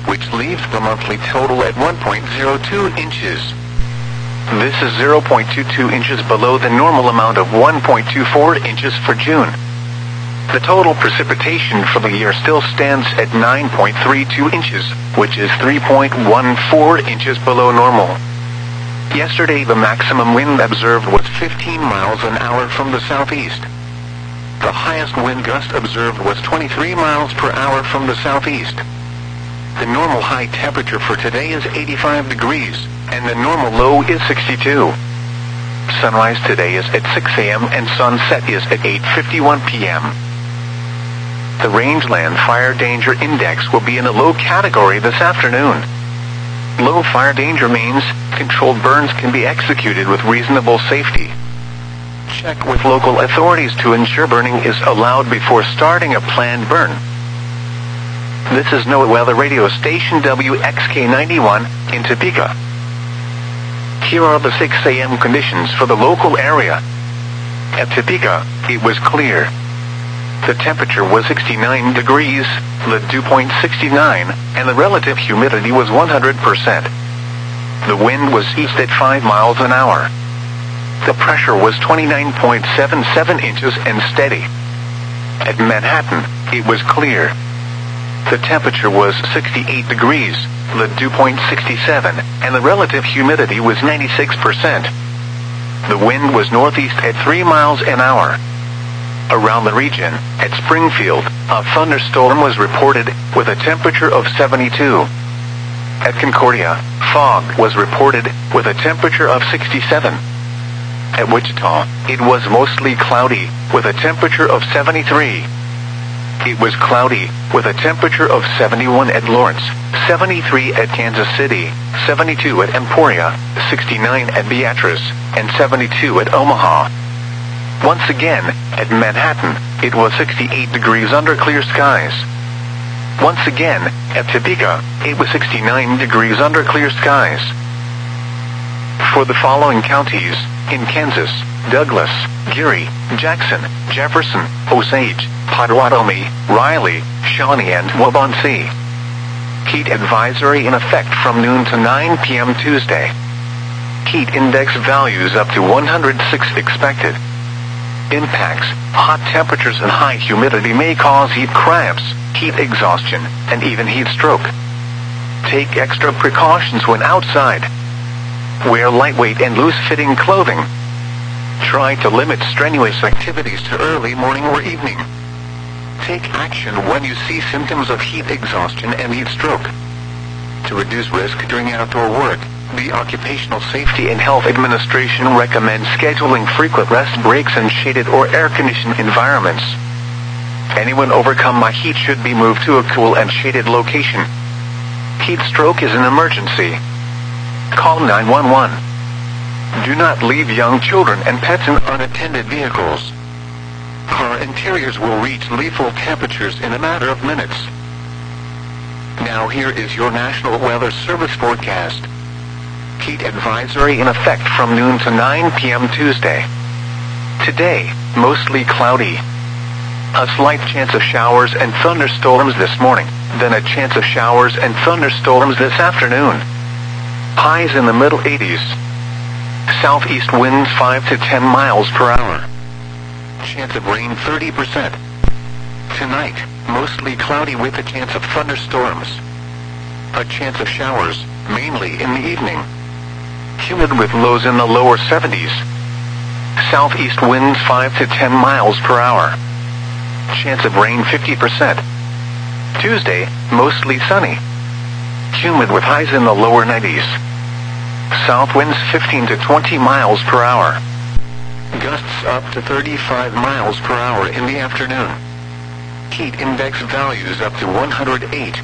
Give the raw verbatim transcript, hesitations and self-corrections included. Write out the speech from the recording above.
which leaves the monthly total at one point zero two inches. This is zero point two two inches below the normal amount of one point two four inches for June. The total precipitation for the year still stands at nine point three two inches, which is three point one four inches below normal. Yesterday the maximum wind observed was fifteen miles an hour from the southeast. The highest wind gust observed was twenty-three miles per hour from the southeast. The normal high temperature for today is eighty-five degrees, and the normal low is sixty-two. Sunrise today is at six a m and sunset is at eight fifty-one p m The Rangeland Fire Danger Index will be in a low category this afternoon. Low fire danger means controlled burns can be executed with reasonable safety. Check with local authorities to ensure burning is allowed before starting a planned burn. This is NOAA Weather Radio Station W X K ninety-one in Topeka. Here are the six a m conditions for the local area. At Topeka, it was clear. The temperature was sixty-nine degrees, the dew point sixty-nine, and the relative humidity was one hundred percent. The wind was east at five miles an hour. The pressure was twenty-nine point seven seven inches and steady. At Manhattan, it was clear. The temperature was sixty-eight degrees, the dew point sixty-seven, and the relative humidity was ninety-six percent. The wind was northeast at three miles an hour. Around the region, at Springfield, a thunderstorm was reported with a temperature of seventy-two. At Concordia, fog was reported with a temperature of sixty-seven. At Wichita, it was mostly cloudy with a temperature of seventy-three. It was cloudy with a temperature of seventy-one at Lawrence, seventy-three at Kansas City, seventy-two at Emporia, sixty-nine at Beatrice, and seventy-two at Omaha. Once again, at Manhattan, it was sixty-eight degrees under clear skies. Once again, at Topeka, it was sixty-nine degrees under clear skies. For the following counties, in Kansas, Douglas, Geary, Jackson, Jefferson, Osage, Potawatomi, Riley, Shawnee, and Waubonsee. Heat advisory in effect from noon to nine p m Tuesday. Heat index values up to one hundred six expected. Impacts, hot temperatures and high humidity may cause heat cramps, heat exhaustion, and even heat stroke. Take extra precautions when outside. Wear lightweight and loose-fitting clothing. Try to limit strenuous activities to early morning or evening. Take action when you see symptoms of heat exhaustion and heat stroke. To reduce risk during outdoor work, the Occupational Safety and Health Administration recommends scheduling frequent rest breaks in shaded or air-conditioned environments. Anyone overcome by heat should be moved to a cool and shaded location. Heat stroke is an emergency. Call nine one one. Do not leave young children and pets in unattended vehicles. Car interiors will reach lethal temperatures in a matter of minutes. Now here is your National Weather Service forecast. Heat advisory in effect from noon to nine p m Tuesday. Today, mostly cloudy. A slight chance of showers and thunderstorms this morning, then a chance of showers and thunderstorms this afternoon. Highs in the middle eighties. Southeast winds five to ten miles per hour. Chance of rain thirty percent. Tonight, mostly cloudy with a chance of thunderstorms. A chance of showers, mainly in the evening. Humid with lows in the lower seventies. Southeast winds five to ten miles per hour. Chance of rain fifty percent. Tuesday, mostly sunny. Humid with highs in the lower nineties. South winds fifteen to twenty miles per hour. Gusts up to thirty-five miles per hour in the afternoon. Heat index values up to one hundred eight.